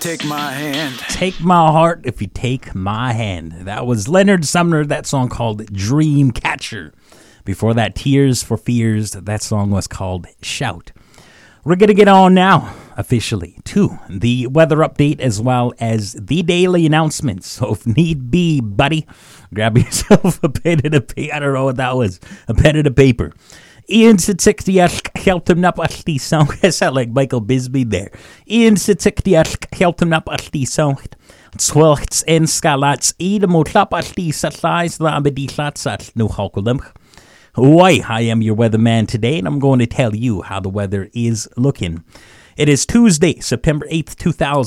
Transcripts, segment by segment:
take my hand. Take my heart if you take my hand. That was Leonard Sumner, that song called Dream Catcher. Before that, Tears for Fears, that song was called Shout. We're going to get on now, officially, to the weather update as well as the daily announcements. So if need be, buddy, grab yourself a pen and a paper. I don't know what that was. A pen and a paper. Ian Sitikdiask Heltum Up Asti Song. I sound like Michael Bisbee there. Ian Sitikdiask Heltum Up Asti Song. Zwelchts en Skalats Edemotlap Asti Satlais Lamedi Latsat no Halkolim. Why, I am your weatherman today, and I'm going to tell you how the weather is looking. It is Tuesday, September 8th,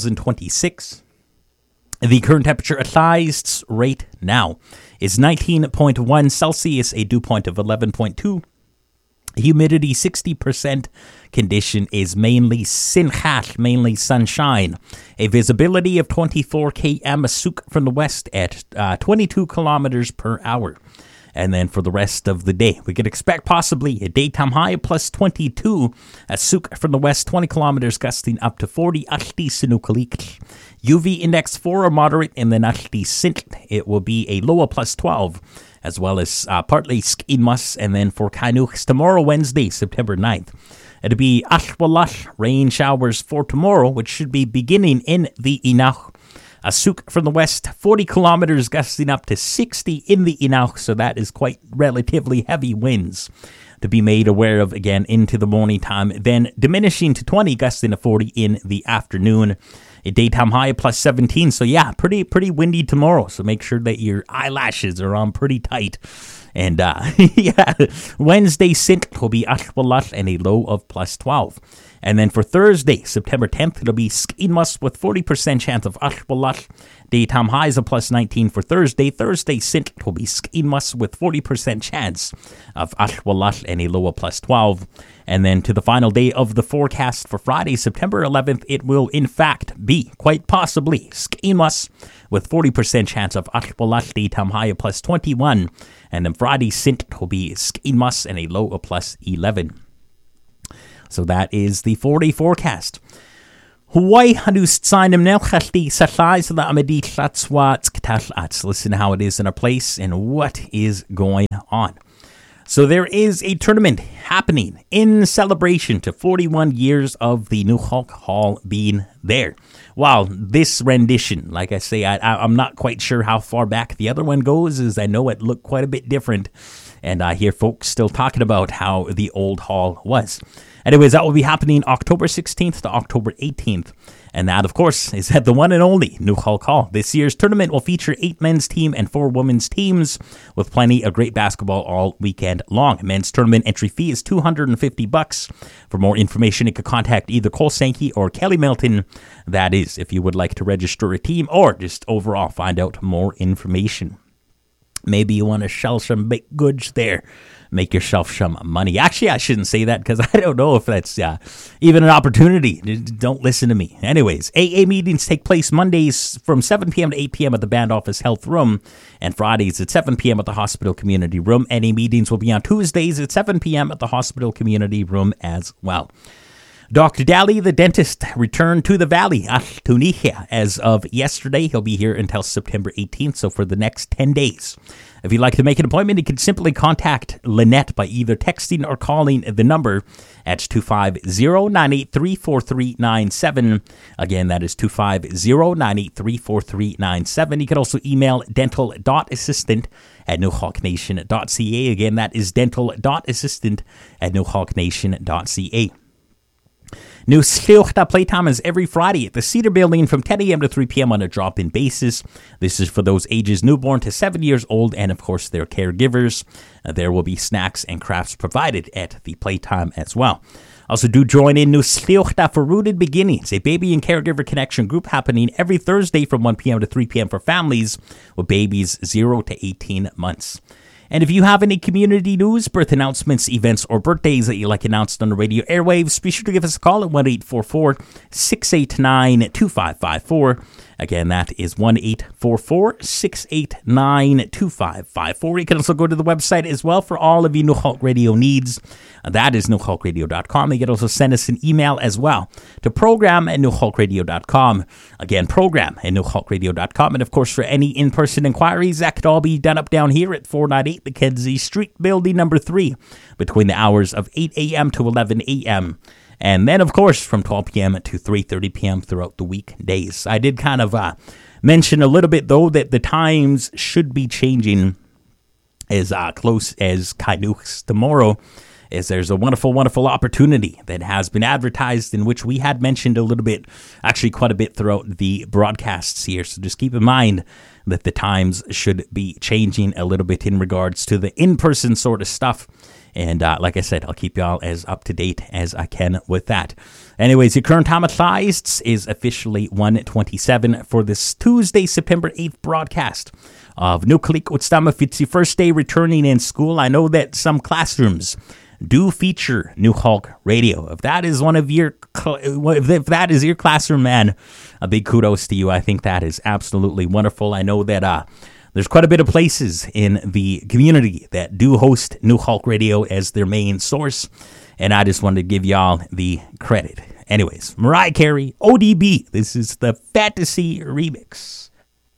2026. The current temperature advised right now is 19.1 Celsius, a dew point of 11.2. Humidity 60%. Condition is mainly sinhat, mainly sunshine. A visibility of 24 km Suk from the west at 22 kilometers per hour. And then for the rest of the day, we could expect possibly a daytime high of plus 22 at Suk from the west, 20 kilometers gusting up to 40 Ashti Sinukalik. UV index 4 or moderate, and then Ashti Sint, it will be a low of plus 12, as well as partly Skinmas. And then for Kanuks tomorrow, Wednesday, September 9th, it'll be Ashwalash, rain showers for tomorrow, which should be beginning in the Inach. Asuk from the west, 40 kilometers gusting up to 60 in the Inach, so that is quite relatively heavy winds to be made aware of again into the morning time, then diminishing to 20, gusting to 40 in the afternoon. A daytime high of plus 17, so yeah, pretty windy tomorrow, so make sure that your eyelashes are on pretty tight. And yeah, Wednesday Sint will be Ashwalash and a low of plus 12. And then for Thursday, September 10th, it'll be Skinmus with 40% chance of Ashwalash. Daytime highs of plus 19 for Thursday. Thursday Sint will be Skinmus with 40% chance of Ashwalash and a low of plus 12. And then to the final day of the forecast for Friday, September 11th, it will in fact be quite possibly Skinmus with 40% chance of Ashwalash. Daytime high of plus 21. And then Friday Sint will be Skinmus and a low of plus 11. So that is the 4-day forecast. Listen how it is in our place and what is going on. So there is a tournament happening in celebration to 41 years of the Nuxalk Hall being there. Wow, this rendition, like I say, I'm not quite sure how far back the other one goes, as I know it looked quite a bit different. And I hear folks still talking about how the old hall was. Anyways, that will be happening October 16th to October 18th. And that, of course, is at the one and only Nuxalk Hall. This year's tournament will feature 8 men's team and 4 women's teams with plenty of great basketball all weekend long. Men's tournament entry fee is $250. For more information, you can contact either Cole Sankey or Kelly Milton. That is, if you would like to register a team or just overall find out more information. Maybe you want to sell some baked goods there. Make yourself some money. Actually, I shouldn't say that because I don't know if that's even an opportunity. Don't listen to me. Anyways, AA meetings take place Mondays from 7 p.m. to 8 p.m. at the Band Office Health Room and Fridays at 7 p.m. at the Hospital Community Room. AA meetings will be on Tuesdays at 7 p.m. at the Hospital Community Room as well. Dr. Daly, the dentist, returned to the Valley, Tunisia, as of yesterday. He'll be here until September 18th, so for the next 10 days. If you'd like to make an appointment, you can simply contact Lynette by either texting or calling the number at 250-983-4397. Again, that is 250-983-4397. You can also email dental.assistant@nuxalknation.ca. Again, that is dental.assistant@nuxalknation.ca. New Sleuchta playtime is every Friday at the Cedar Building from 10 a.m. to 3 p.m. on a drop-in basis. This is for those ages newborn to 7 years old and, of course, their caregivers. There will be snacks and crafts provided at the playtime as well. Also, do join in New Sleuchta for Rooted Beginnings, a baby and caregiver connection group happening every Thursday from 1 p.m. to 3 p.m. for families with babies 0 to 18 months. And if you have any community news, birth announcements, events, or birthdays that you like announced on the radio airwaves, be sure to give us a call at 1-844-689-2554. Again, that is 1-844-689-2554. You can also go to the website as well for all of your New Hulk Radio needs. That is newhulkradio.com. You can also send us an email as well to program@newhulkradio.com. Again, program@newhulkradio.com. And of course, for any in-person inquiries, that could all be done up down here at 498 Mackenzie Street, building number 3, between the hours of 8 a.m. to 11 a.m. And then, of course, from 12 p.m. to 3:30 p.m. throughout the weekdays. I did kind of mention a little bit, though, that the times should be changing as close as Kainuks tomorrow, as there's a wonderful, wonderful opportunity that has been advertised, in which we had mentioned a little bit, actually quite a bit throughout the broadcasts here. So just keep in mind that the times should be changing a little bit in regards to the in-person sort of stuff. And like I said, I'll keep y'all as up to date as I can with that. Anyways, your current time advised is officially 1:27 for this Tuesday, September 8th broadcast of Nuklik Utstam. If it's your first day returning in school, I know that some classrooms do feature New Hulk Radio. If that is one of your, if that is your classroom, man, a big kudos to you. I think that is absolutely wonderful. I know that there's quite a bit of places in the community that do host New Hulk Radio as their main source, and I just wanted to give y'all the credit. Anyways, Mariah Carey, ODB. This is the Fantasy Remix.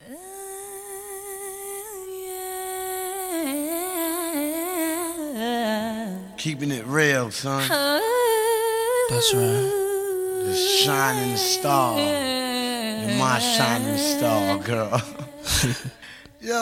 Keeping it real, son. That's right. The shining star. You're my shining star, girl.